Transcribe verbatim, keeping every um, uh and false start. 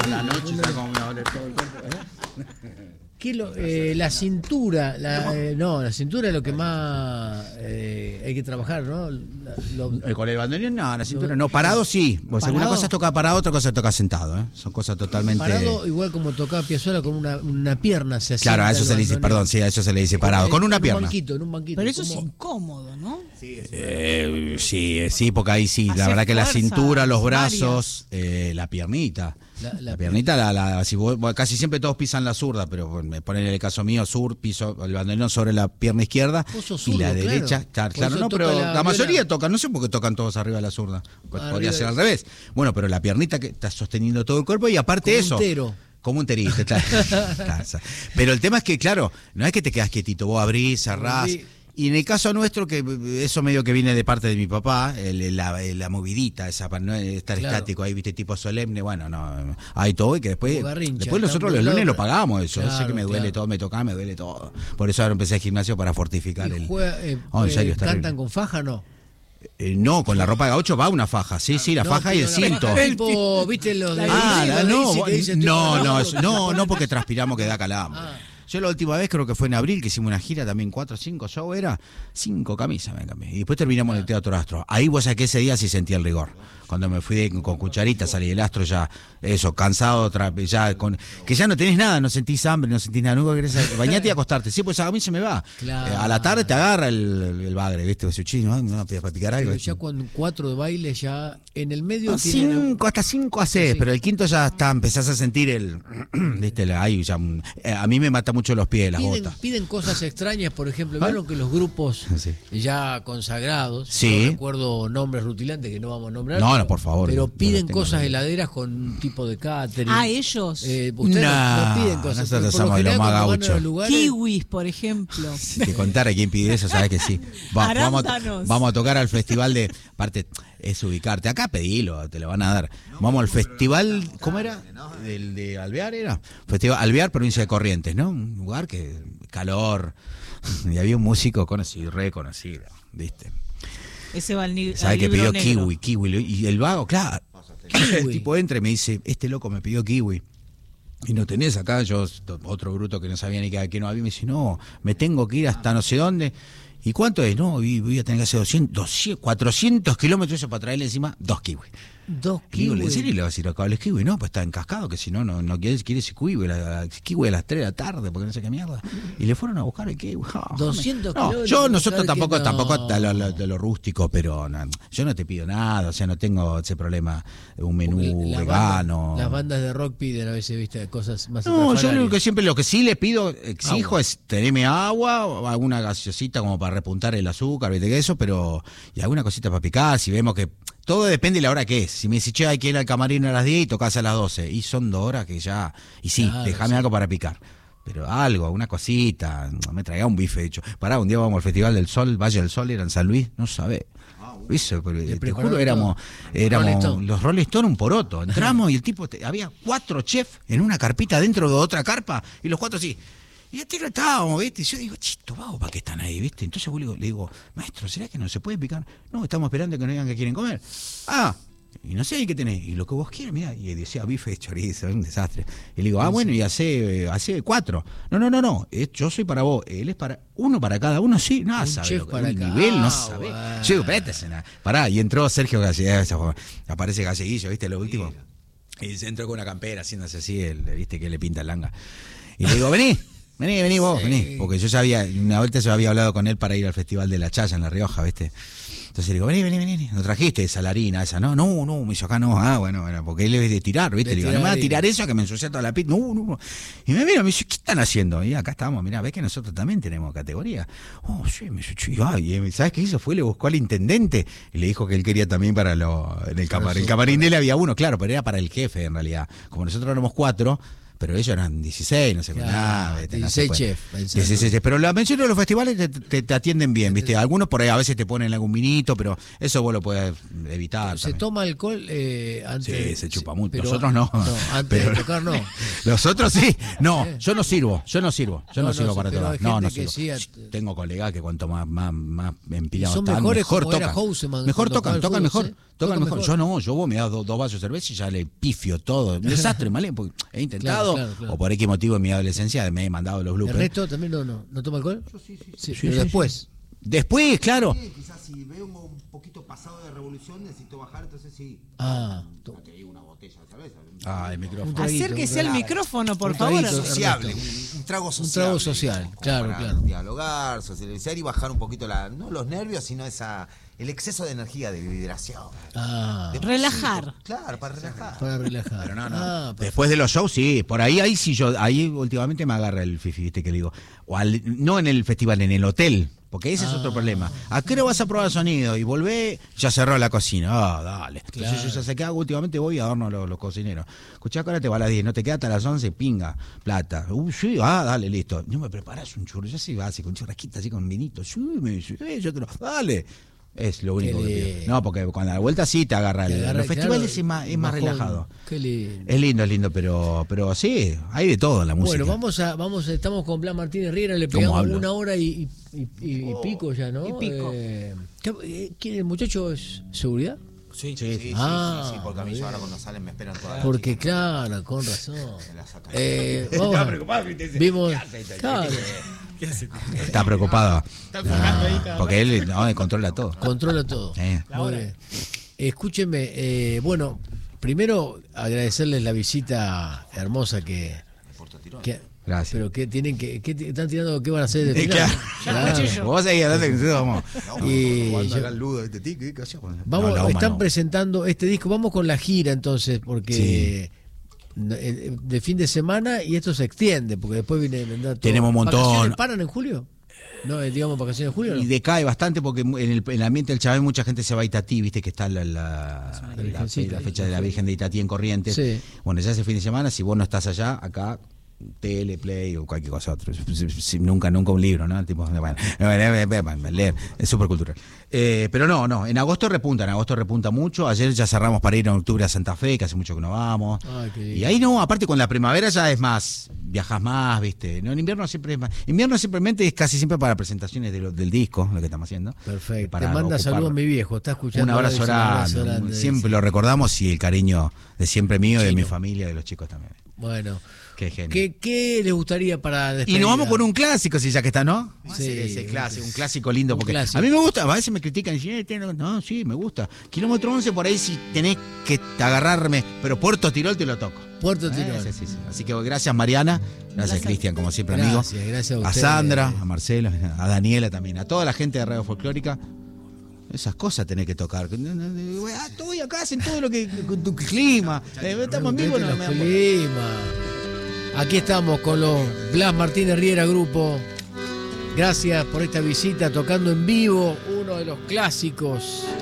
por la noche, ¿sabes cómo me va a doler todo el cuerpo? ¿Eh? ¿Qué lo, eh, la cintura, la, eh, no, la cintura es lo que más eh, hay que trabajar, ¿no? La, lo, Eh, Con el bandoneón, no, la cintura no. Parado sí. Pues una cosa es tocar parado, otra cosa es tocar sentado, ¿eh? Son cosas totalmente. Parado, igual como tocaba Piazzolla, con una, una pierna se hacía. Claro, a eso se le dice, perdón, sí, a eso se le dice parado. Con una pierna. En un banquito, en un banquito. Pero eso ¿cómo? es incómodo, ¿no? Eh, sí, sí, porque ahí sí, la Hace verdad que la fuerza, cintura, los brazos, eh, la piernita. La, La, la piernita, la, la, si vos, bueno, casi siempre todos pisan la zurda, pero bueno, me ponen en el caso mío, sur, piso el bandoneón sobre la pierna izquierda Vos sos y zurdo, la claro. derecha, claro, Por claro eso no, toca pero la la, mayoría viola. tocan, no sé por qué tocan todos arriba de la zurda, pues Arriba podría ser de- al revés. Bueno, pero la piernita que está sosteniendo todo el cuerpo y aparte Como eso. un tero. Como un terito, claro. Claro, pero el tema es que, claro, no es que te quedas quietito, vos abrís, cerrás. Abrí. Y en el caso nuestro, que eso medio que viene de parte de mi papá, el, la, la movidita, esa para no estar Claro. estático ahí, viste, tipo solemne, bueno, no, hay todo, y que después, Como garrincha, después nosotros está los lunes lado- lo pagamos eso, Claro, sé que me duele claro. todo, me toca, me duele todo. Por eso ahora empecé el gimnasio para fortificar Y el... juega, eh, Oh, en eh, serio, está ¿cantan terrible. con faja no? Eh, no, con la ropa de gaucho va una faja, sí, sí, la No, faja y el pero la cinto. faja tipo, ¿viste los de Ah, los la- de no, Easy que dicen, no, tipo, no, eso- no, no, porque transpiramos que da calambre. Ah. Yo la última vez creo que fue en abril que hicimos una gira también, cuatro o cinco shows, era cinco camisas me cambié. Y después terminamos en el Teatro Astro. Ahí vos sabés que ese día sí sentí el rigor. Cuando me fui de- con cucharita, salí del Astro ya, eso, cansado, tra- ya con que ya no tenés nada, no sentís hambre, no sentís nada, nunca querés bañarte y acostarte. Sí, pues a mí se me va. Claro. Eh, a la tarde te agarra el, el, el bagre, ¿viste? Pues, chino, no, no, para picar algo. Pero ya cuando cuatro de baile ya en el medio No, tienen cinco, hasta cinco haces, Sí. pero el quinto ya está, empezás a sentir el, viste, la- ahí ya, un- eh, a mí me mata mucho los pies, las piden, botas. piden cosas extrañas, por ejemplo, ¿Ah? vieron que los grupos Sí. ya consagrados, Sí. no recuerdo nombres rutilantes que no vamos a nombrar, No, no, pero- por favor, pero no los piden tengo cosas en- heladeras con un tipo de catering. Ah, ellos. Eh, ustedes no- No, no, piden cosas. nosotros por lo somos de general, los más cuando van a gauchos. los lugares, Kiwis, por ejemplo. Si te contara quién pide eso, sabes que sí. Va- vamos, a, Arándanos. vamos a tocar al festival de. Aparte, es ubicarte. Acá pedilo, te lo van a dar. Vamos al festival. ¿Cómo era? El de Alvear era. Festival Alvear, provincia de Corrientes, ¿no? Un lugar que. Calor. Y había un músico conocido, reconocido, ¿viste? Ese va al, ni- ¿Sabes al que libro pidió negro. kiwi? Kiwi. Y el vago, claro. Kiwi. El tipo entra y me dice: este loco me pidió kiwi. Y no tenés acá, yo, otro bruto que no sabía ni que, que no había, me dice, no, me tengo que ir hasta no sé dónde. ¿Y cuánto es? No, y voy a tener que hacer doscientos, doscientos, cuatrocientos kilómetros eso para traerle encima dos kiwis. dos Y digo, kiwis. ¿en serio le vas a decir a cables kiwi? No, pues está encascado, que si no, no, no quiere, quiere ese kiwi, la, la- kiwi a las tres de la tarde, porque no sé qué mierda. Y le fueron a buscar el kiwi. Oh, doscientos no, kilómetros, yo, nosotros ¿sabes tampoco, que no? tampoco de lo, lo- de lo rústico, pero no, yo no te pido nada, o sea, no tengo ese problema, un menú Porque las vegano. bandas- las bandas de rock piden a veces, viste, cosas más No, yo lo estrafalarias. que siempre, lo que sí le pido, exijo Agua. es tenerme agua o alguna gaseosita como para repuntar el azúcar, viste que eso, pero y alguna cosita para picar, si vemos que todo depende de la hora que es. Si me dice, che, hay que ir al camarín a las diez y tocas a las doce, y son dos horas que ya, y sí, Claro, déjame sí. algo para picar. Pero algo, una cosita, no me traiga un bife hecho. Pará, un día vamos al Festival del Sol, Valle del Sol, era en San Luis, no sabés. Eso, pero, te prepararon juro, éramos, todo. éramos Rolling Stone. los Rolling Stone un poroto. Entramos y el tipo, te- había cuatro chefs en una carpita dentro de otra carpa, y los cuatro así. Y el tiro estábamos, ¿viste? Y yo digo, chito, vago, ¿para qué están ahí, viste? Entonces yo le digo, le digo, maestro, ¿será que no se puede picar? No, estamos esperando que nos digan que quieren comer. Ah, y no sé, ¿y qué tenés? Y lo que vos quieras, mira. Y decía bife, chorizo, un desastre. Y le digo, ah, bueno, y hace, hace cuatro. No, no, no, no, es- yo soy para vos, él es para, uno para cada uno, sí, no, Un sabe chef lo que- para un cada- nivel, no ah, sabe. bueno. Yo digo, espérate, cena. Pará, y entró Sergio Galleguillo, aparece Galleguillo, ¿viste? Lo último. Y se entró con una campera haciéndose así, el, ¿viste? Que le pinta el langa. Y le digo, vení. Vení, vení vos, Sí. vení. Porque yo ya había, una vuelta yo había hablado con él para ir al Festival de la Chaya en La Rioja, ¿viste? Entonces le digo, vení, vení, vení. ¿No trajiste esa harina esa? No, no, no, me hizo acá no. Ah, bueno, bueno, porque él es de tirar, ¿viste? De Le digo, tirar no me va a harina. tirar eso que me ensucia toda la pista. No, no, no. Y me mira, me dice, ¿qué están haciendo? Y acá estamos, mirá, ves que nosotros también tenemos categoría. Oh, sí, me dice, "Chi, ay", y ¿sabes qué hizo? Fue, le buscó al intendente y le dijo que él quería también para lo, en el camarín. El camarín de él había uno, claro, pero era para el jefe en realidad. Como nosotros éramos cuatro, pero ellos eran dieciséis, no sé con Claro, nada. ¿viste? No se dieciséis puede. chefs, pensando. dieciséis chefs. Pero la mención de los festivales te, te, te atienden bien, ¿viste? Algunos por ahí a veces te ponen algún vinito, pero eso vos lo puedes evitar. ¿Se también. toma alcohol eh, antes? Sí, se chupa mucho. pero- Nosotros no. No, antes Pero- de tocar no. Los otros sí. No, yo no sirvo, yo no sirvo, yo no, No, no, sirvo sí, para pero tomar. hay No, gente no que sirvo. sí, at- Tengo colegas que cuanto más, más, más empilados ¿Y son están, mejores mejor como era tocan. Houseman Mejor cuando tocan, tocaba tocan el mejor. fútbol, ¿sí? Tocan Tocan mejor. mejor. Yo no, yo vos me das dos, dos vasos de cerveza y ya le pifio todo. Un desastre, ¿vale? Porque he intentado, Claro, claro, claro. o por X motivo en mi adolescencia me he mandado los ¿El bloopers. resto también no, no, no toma alcohol? Yo sí, sí. Sí, pero sí, después. Después, claro. Sí, quizás si veo un poquito pasado de revolución necesito bajar, entonces sí. Ah, No te digo una botella de cerveza. Ah, el micrófono. Un traguito, Acérquese un al traguito. micrófono, por Un favor. traguito. Sociable, Ernesto. un, un trago Un social. trago social, claro, para claro. dialogar, socializar y bajar un poquito la, no los nervios, sino esa el exceso de energía, de vibración. Ah, De Relajar. poquito. Claro, para relajar. para relajar. Pero no, no. Ah, perfecto. Después de los shows, sí. Por ahí, ahí sí yo, ahí últimamente me agarra el fifi, viste que le digo. O al- no en el festival, en el hotel. Porque ese es otro problema. ¿A qué hora vas a probar el sonido? Y volvé, ya cerró la cocina. Ah, dale. Entonces Claro. yo ya sé que hago, últimamente voy a darnos los, los cocineros. Escuchá que ahora te va a las diez, no te queda hasta las once, pinga, plata. Uy, sí, ah, dale, listo. No me preparás un churro, ya sí básico, un churrasquito así con vinito. Sí, me dice, eh, yo te lo, dale. Es lo único Qué que lindo. pido. No, porque cuando a la vuelta sí te agarra. Te el, agarra, los festivales claro, es más, es más bajón. relajado. Qué lindo. Es lindo, es lindo, pero, pero sí, hay de todo en la música. Bueno, vamos a, vamos, estamos con Blas Martínez Riera, le ¿Cómo pegamos hablo? una hora y, y, y- y pico ya, ¿no? Y pico. Eh, ¿qué- eh, ¿Quién el muchacho es seguridad? Sí, sí, sí, sí, Ah, sí, sí, porque a mí muy yo ahora bien. cuando salen me esperan todas las Porque chicas. claro, con razón. Me la sacan. Eh, vamos, vimos, claro, Está preocupado. Ah, porque él no, él controla todo. controla todo. Eh. Muy bien. Escúchenme, eh, bueno, primero agradecerles la visita hermosa que, que- Gracias. pero que tienen que, que están tirando, ¿qué van a hacer de Eh, final? claro. Claro. Vos seguís hablando que nosotros vamos. Y Jugando yo- acá al ludo, ¿viste? ¿Qué- qué hacemos? Vamos, No, la goma están no. presentando este disco, vamos con la gira entonces, porque no, eh, de fin de semana y esto se extiende, porque después viene vendrá todo. Tenemos un montón. ¿Vacaciones paran en julio? No, eh, digamos vacaciones en julio. ¿no? Y decae bastante porque en el, en el ambiente del Chávez mucha gente se va a Itatí, viste que está la, la, la, Virgencita. la fecha de la Virgen de Itatí en Corrientes. Sí. Bueno, ya ese fin de semana, si vos no estás allá, acá tele, play o cualquier cosa otra. Si- si- Nunca, nunca un libro, ¿no? Tipo, bueno, leer, es súper cultural. Eh, pero no, no, en agosto repunta, en agosto repunta mucho. Ayer ya cerramos para ir en octubre a Santa Fe, que hace mucho que no vamos. Ay, qué lindo. Y ahí no, aparte con la primavera ya es más, viajas más, ¿viste? No, en invierno siempre es más. Invierno simplemente es casi siempre para presentaciones de lo- del disco, lo que estamos haciendo. Perfecto. Para Te manda ocupar- saludos mi viejo, está escuchando. Un abrazo dice, un abrazo grande. grande, Siempre dice. lo recordamos y el cariño de siempre mío, y de Chino. mi familia, y de los chicos también. Bueno, Qué genio. ¿qué, qué les gustaría para Y despedir? nos vamos con un clásico, si ya que está, ¿no? Sí, Ese, ese un clásico, clásico. un clásico lindo, Un porque clásico. a mí me gusta, a veces me critican y dicen, eh, tiene- no, sí, me gusta. Kilómetro once por ahí si tenés que agarrarme, pero Puerto Tirol te lo toco. Puerto Eh, Tirol. sí, sí, sí. Así que gracias Mariana, gracias Cristian, como siempre amigo. Gracias, gracias a A ustedes. Sandra, a Marcelo, a Daniela también, a toda la gente de Radio Folclórica. Esas cosas tenés que tocar. No, no, no, ah, estoy acá, hacen todo lo que con tu clima. Eh, estamos en vivo, no Los me da- climas. Aquí estamos con los Blas Martínez Riera Grupo. Gracias por esta visita tocando en vivo uno de los clásicos